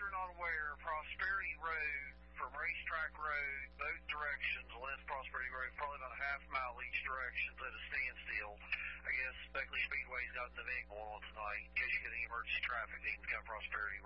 you're not aware, Prosperity Road from Racetrack Road, both directions, left Prosperity Road, probably about a half mile each direction at a standstill. I guess Beckley Speedway's got an event going on tonight. In case you get any emergency traffic, they can come Prosperity